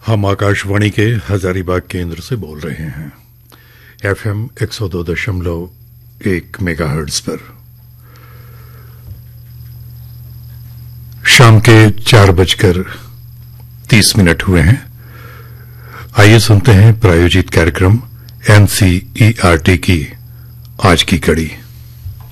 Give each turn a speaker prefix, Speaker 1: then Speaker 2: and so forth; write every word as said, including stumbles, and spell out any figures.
Speaker 1: हम आकाशवाणी के हजारीबाग केंद्र से बोल रहे हैं। एफएम एक सौ दो दशमलव एक मेगाहर्ट्ज पर शाम के चार बजकर तीस मिनट हुए हैं। आइए सुनते हैं प्रायोजित कार्यक्रम एनसीईआरटी की आज की कड़ी।